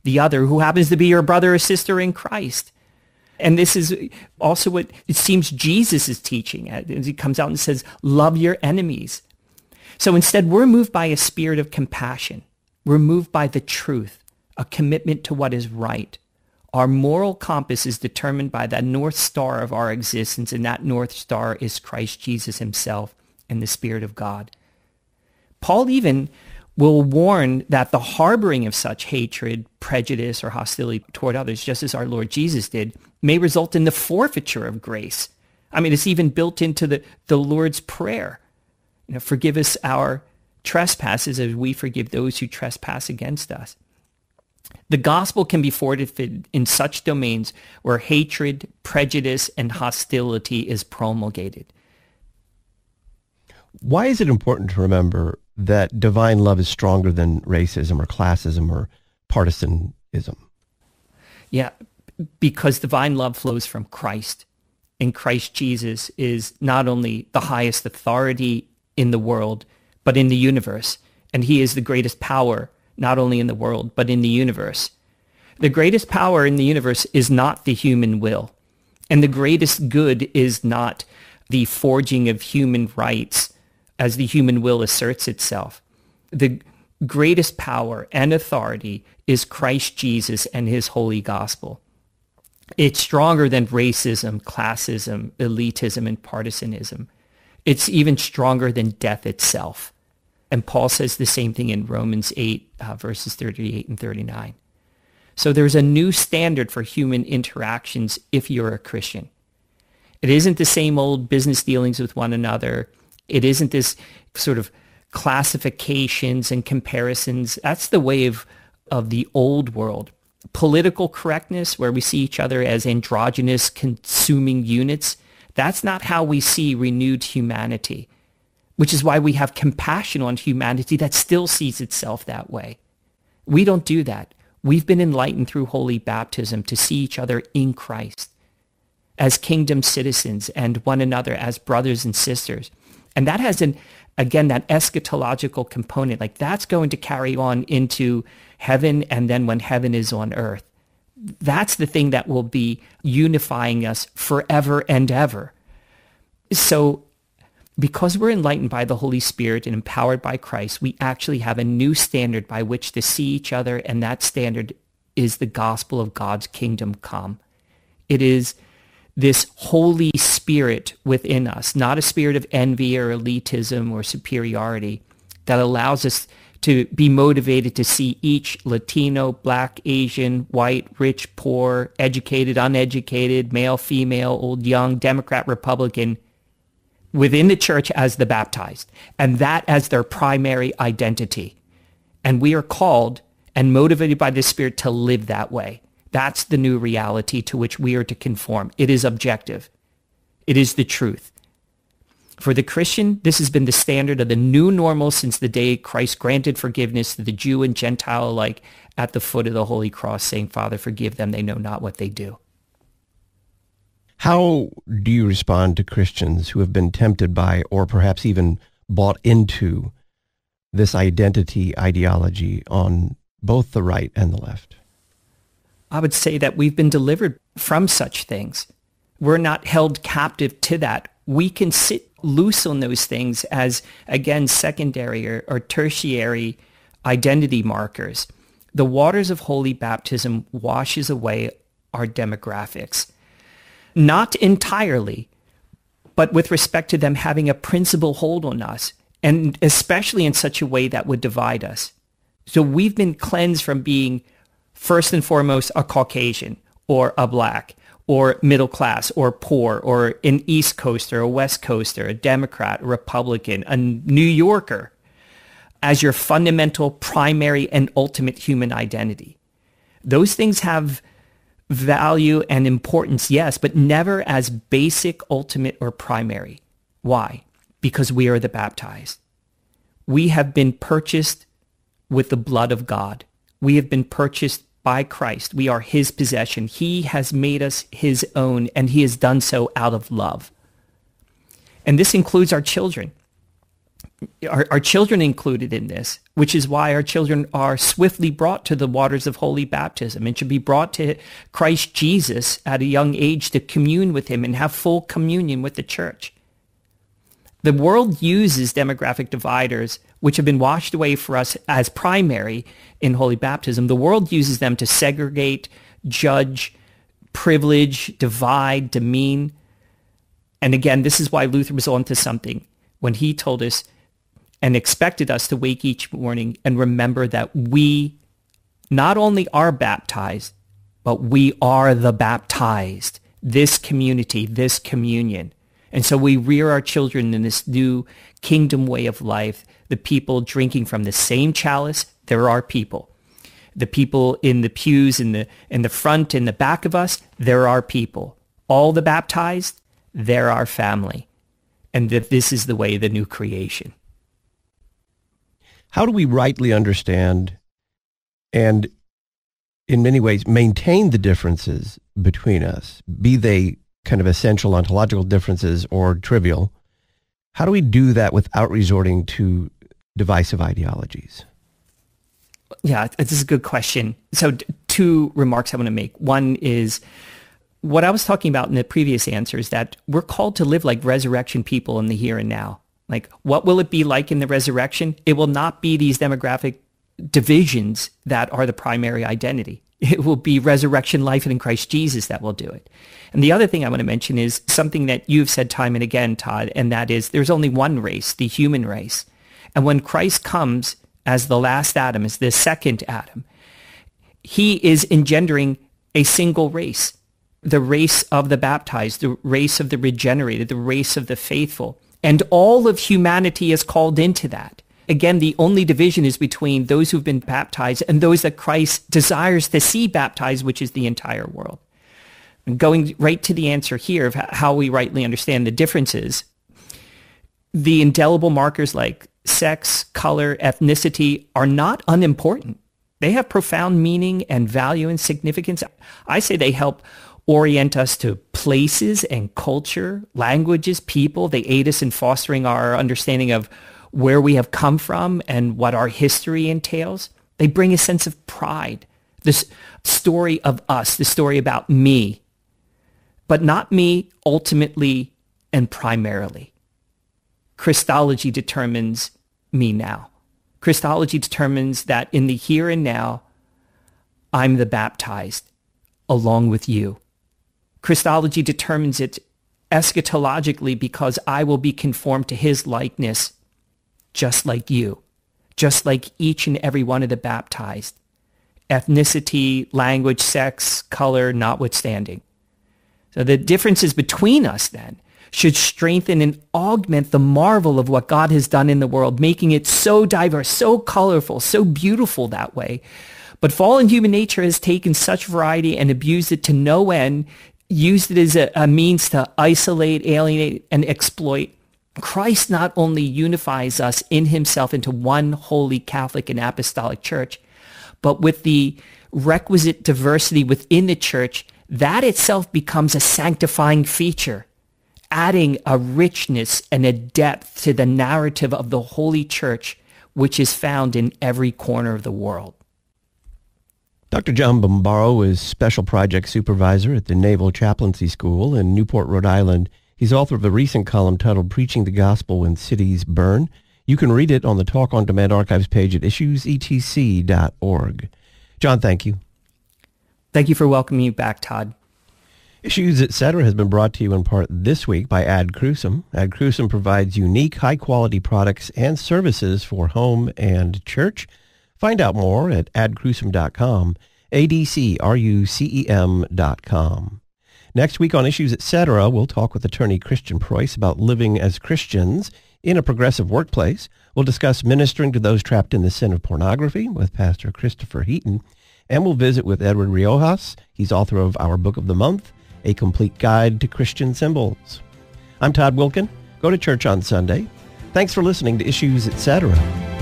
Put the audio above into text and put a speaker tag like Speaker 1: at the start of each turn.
Speaker 1: the other who happens to be your brother or sister in Christ. And this is also what it seems Jesus is teaching as he comes out and says, love your enemies. So instead, we're moved by a spirit of compassion. We're moved by the truth, a commitment to what is right. Our moral compass is determined by that North Star of our existence, and that North Star is Christ Jesus himself and the Spirit of God. Paul even will warn that the harboring of such hatred, prejudice, or hostility toward others, just as our Lord Jesus did, may result in the forfeiture of grace. I mean, it's even built into the Lord's Prayer. Forgive us our trespasses as we forgive those who trespass against us. The gospel can be fortified in such domains where hatred, prejudice, and hostility is promulgated.
Speaker 2: Why is it important to remember that divine love is stronger than racism or classism or partisanism?
Speaker 1: Yeah, because divine love flows from Christ. And Christ Jesus is not only the highest authority in the world, but in the universe. And he is the greatest power, not only in the world, but in the universe. The greatest power in the universe is not the human will. And the greatest good is not the forging of human rights as the human will asserts itself. The greatest power and authority is Christ Jesus and his holy gospel. It's stronger than racism, classism, elitism, and partisanism. It's even stronger than death itself. And Paul says the same thing in Romans 8, verses 38 and 39. So there's a new standard for human interactions if you're a Christian. It isn't the same old business dealings with one another. It isn't this sort of classifications and comparisons. That's the way of the old world. Political correctness, where we see each other as androgynous consuming units, that's not how we see renewed humanity, which is why we have compassion on humanity that still sees itself that way. We don't do that. We've been enlightened through holy baptism to see each other in Christ as kingdom citizens and one another as brothers and sisters. And that has, again, that eschatological component. Like that's going to carry on into heaven, and then when heaven is on earth. That's the thing that will be unifying us forever and ever. So because we're enlightened by the Holy Spirit and empowered by Christ, we actually have a new standard by which to see each other, and that standard is the gospel of God's kingdom come. It is this Holy Spirit within us, not a spirit of envy or elitism or superiority, that allows us to be motivated to see each Latino, Black, Asian, white, rich, poor, educated, uneducated, male, female, old, young, Democrat, Republican, within the church as the baptized, and that as their primary identity. And we are called and motivated by the Spirit to live that way. That's the new reality to which we are to conform. It is objective. It is the truth. For the Christian, this has been the standard of the new normal since the day Christ granted forgiveness to the Jew and Gentile alike at the foot of the Holy Cross, saying, Father, forgive them, they know not what they do.
Speaker 2: How do you respond to Christians who have been tempted by, or perhaps even bought into, this identity ideology on both the right and the left?
Speaker 1: I would say that we've been delivered from such things. We're not held captive to that. We can sit loose on those things as, again, secondary or tertiary identity markers. The waters of holy baptism washes away our demographics. Not entirely, but with respect to them having a principal hold on us, and especially in such a way that would divide us. So we've been cleansed from being, first and foremost, a Caucasian or a Black or middle class or poor or an East Coaster, a West Coaster, a Democrat, a Republican, a New Yorker as your fundamental, primary, and ultimate human identity. Those things have value and importance, yes, but never as basic, ultimate, or primary. Why? Because we are the baptized. We have been purchased with the blood of God. We have been purchased by Christ. We are his possession. He has made us his own, and he has done so out of love. And this includes our children. our children included in this, which is why our children are swiftly brought to the waters of holy baptism and should be brought to Christ Jesus at a young age to commune with him and have full communion with the church. The world uses demographic dividers, which have been washed away for us as primary in holy baptism. The world uses them to segregate, judge, privilege, divide, demean. And again, this is why Luther was onto something when he told us and expected us to wake each morning and remember that we not only are baptized, but we are the baptized, this community, this communion. And so we rear our children in this new kingdom way of life, the people drinking from the same chalice. There are people. The people in the pews in the front and the back of us, there are people. All the baptized, they're our family. And that this is the way, the new creation.
Speaker 2: How do we rightly understand and, in many ways, maintain the differences between us, be they kind of essential ontological differences or trivial? How do we do that without resorting to divisive ideologies?
Speaker 1: Yeah, this is a good question. So two remarks I want to make. One is what I was talking about in the previous answer is that we're called to live like resurrection people in the here and now. Like, what will it be like in the resurrection? It will not be these demographic divisions that are the primary identity. It will be resurrection life in Christ Jesus that will do it. And the other thing I want to mention is something that you've said time and again, Todd, and that is there's only one race, the human race. And when Christ comes as the last Adam, as the second Adam, he is engendering a single race, the race of the baptized, the race of the regenerated, the race of the faithful. And all of humanity is called into that. Again, the only division is between those who've been baptized and those that Christ desires to see baptized, which is the entire world. And going right to the answer here of how we rightly understand the differences, the indelible markers like sex, color, ethnicity are not unimportant. They have profound meaning and value and significance. I say they help orient us to places and culture, languages, people. They aid us in fostering our understanding of where we have come from and what our history entails. They bring a sense of pride, this story of us, the story about me, but not me ultimately and primarily. Christology determines me now. Christology determines that in the here and now, I'm the baptized along with you. Christology determines it eschatologically because I will be conformed to his likeness just like you, just like each and every one of the baptized, ethnicity, language, sex, color notwithstanding. So the differences between us then should strengthen and augment the marvel of what God has done in the world, making it so diverse, so colorful, so beautiful that way. But fallen human nature has taken such variety and abused it to no end, used it as a means to isolate, alienate, and exploit. Christ not only unifies us in himself into one holy Catholic and Apostolic Church, but with the requisite diversity within the Church, that itself becomes a sanctifying feature, adding a richness and a depth to the narrative of the Holy Church, which is found in every corner of the world.
Speaker 2: Dr. John Bombaro is Special Project Supervisor at the Naval Chaplaincy School in Newport, Rhode Island. He's author of a recent column titled Preaching the Gospel When Cities Burn. You can read it on the Talk on Demand archives page at issuesetc.org. John, thank you.
Speaker 1: Thank you for welcoming me back, Todd.
Speaker 2: Issues, Etc. has been brought to you in part this week by Ad Crucem. Ad Crucem provides unique, high-quality products and services for home and church. Find out more at adcrucem.com, adcrucem.com. Next week on Issues, Etc., we'll talk with attorney Christian Preuss about living as Christians in a progressive workplace. We'll discuss ministering to those trapped in the sin of pornography with Pastor Christopher Heaton. And we'll visit with Edward Riojas. He's author of our Book of the Month, A Complete Guide to Christian Symbols. I'm Todd Wilkin. Go to church on Sunday. Thanks for listening to Issues, Etc.